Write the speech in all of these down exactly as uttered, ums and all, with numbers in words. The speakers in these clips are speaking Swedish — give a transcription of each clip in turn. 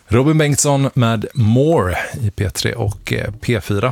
Robin Bengtsson med More i P tre och P fyra.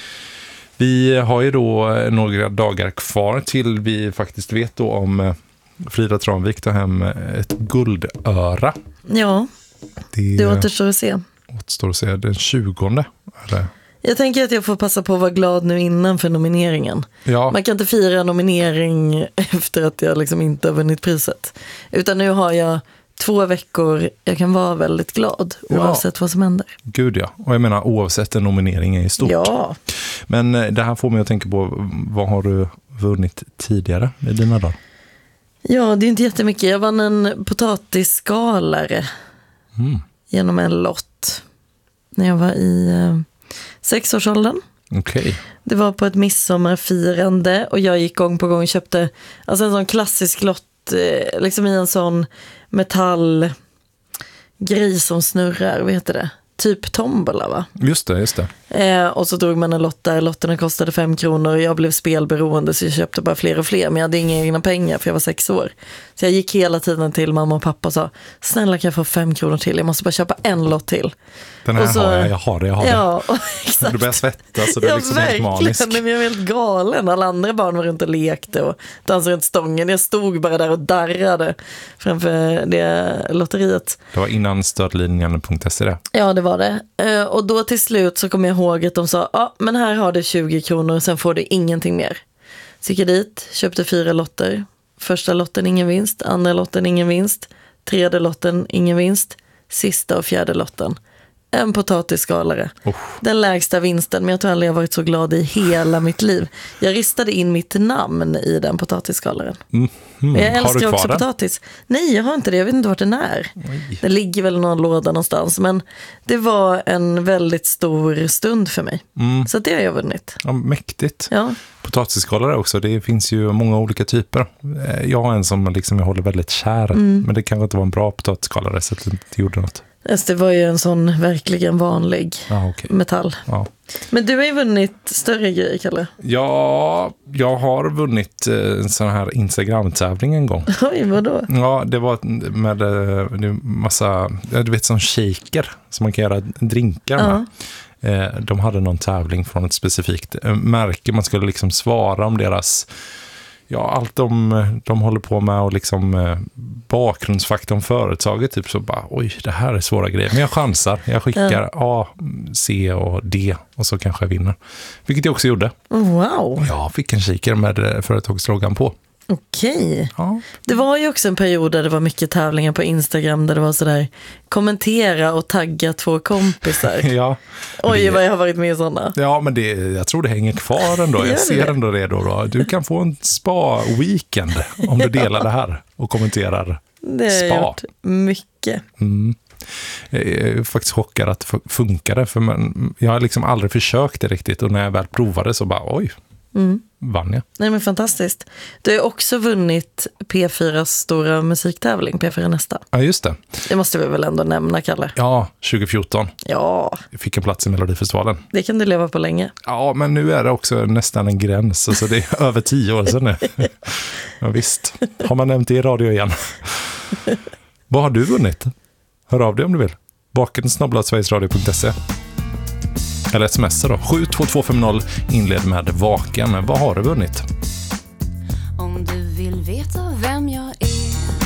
Vi har ju då några dagar kvar till vi faktiskt vet då om Frida Tranvik tar hem ett guldöra. Ja, det, det återstår att se. Återstår att se den tjugonde, eller? Jag tänker att jag får passa på att vara glad nu innan för nomineringen. Ja. Man kan inte fira nominering efter att jag liksom inte har vunnit priset. Utan nu har jag två veckor jag kan vara väldigt glad oavsett ja. vad som händer. Gud ja, och jag menar oavsett en nominering är stort. Ja. Men det här får mig att tänka på, vad har du vunnit tidigare i dina dagar? Ja, det är inte jättemycket. Jag vann en potatisskalare mm. genom en lott när jag var i eh, sexårsåldern. Okay. Det var på ett midsommarfirande och jag gick gång på gång och köpte alltså en sån klassisk lott eh, liksom i en sån metallgrej som snurrar, vad heter det? Typ tombola, va? Just det, just det. Eh, och så drog man en lott där. Lotterna kostade fem kronor och jag blev spelberoende så jag köpte bara fler och fler. Men jag hade inga egna pengar för jag var sex år. Så jag gick hela tiden till mamma och pappa och sa, snälla kan jag få fem kronor till? Jag måste bara köpa en lott till. Den här och så, har jag, jag har det, jag har ja, det. Exakt. Du börjar svettas så du är ja, liksom helt manisk. Men jag var helt galen. Alla andra barn var runt och lekte och dansade runt stången. Jag stod bara där och darrade framför det lotteriet. Det var innan stödlinjen punkt se det. Ja, det var det. Och då till slut så kom jag ihåg att de sa, ja men här har du tjugo kronor och sen får du ingenting mer. Så gick jag dit, köpte fyra lotter. Första lotten ingen vinst, andra lotten ingen vinst, tredje lotten ingen vinst, sista och fjärde lotten. En potatisskalare. Oh. Den lägsta vinsten, men jag tror aldrig jag varit så glad i hela mitt liv. Jag ristade in mitt namn i den potatisskalaren. Mm. Mm. Jag älskar också den? Potatis. Nej, jag har inte det. Jag vet inte vart den är. Oj. Den ligger väl i någon låda någonstans. Men det var en väldigt stor stund för mig. Mm. Så det har jag vunnit. Ja, mäktigt. Ja. Potatisskalare också. Det finns ju många olika typer. Jag har en som liksom jag håller väldigt kär. Mm. Men det kanske inte var en bra potatisskalare så att det inte gjorde något. Det var ju en sån verkligen vanlig ah, okay. metall. Ja. Men du har ju vunnit större grejer, Kalle. Ja, jag har vunnit en sån här Instagram-tävling en gång. Oj, vadå? Ja, det var med en massa, du vet, som shaker som man kan göra drinkar med. Uh-huh. De hade någon tävling från ett specifikt märke. Man skulle liksom svara om deras... Ja, allt de, de håller på med och liksom eh, bakgrundsfakta om företaget typ så bara, oj, det här är svåra grejer. Men jag chansar, jag skickar ja. A, C och D och så kanske jag vinner. Vilket jag också gjorde. Wow. Jag fick en kikare med företagsloggan på. Okej. Ja. Det var ju också en period där det var mycket tävlingar på Instagram där det var sådär kommentera och tagga två kompisar. Ja. Oj, det... vad jag har varit med i sådana. Ja, men det, jag tror det hänger kvar ändå. Jag ser ändå det då, då. Du kan få en spa-weekend om du delar det här och kommenterar det har spa. Jag gjort mycket. Mm. Jag är faktiskt chockad att det funkade för man, jag har liksom aldrig försökt det riktigt och när jag väl provade så bara, oj. Mm. Vann jag. Nej men fantastiskt. Du har också vunnit P fyras stora musiktävling, P fyra Nästa. Ja just det. Det måste vi väl ändå nämna, Kalle. Ja, tjugo fjorton. Ja. Jag fick en plats i Melodifestivalen. Det kan du leva på länge. Ja, men nu är det också nästan en gräns. Alltså det är över tio år sedan nu. Ja visst. Har man nämnt det i radio igen. Vad har du vunnit? Hör av dig om du vill. Baken snabel-a sverigesradio punkt se. Eller smsa då. sju två två fem noll inled med vaken. Vad har du vunnit? Om du vill veta vem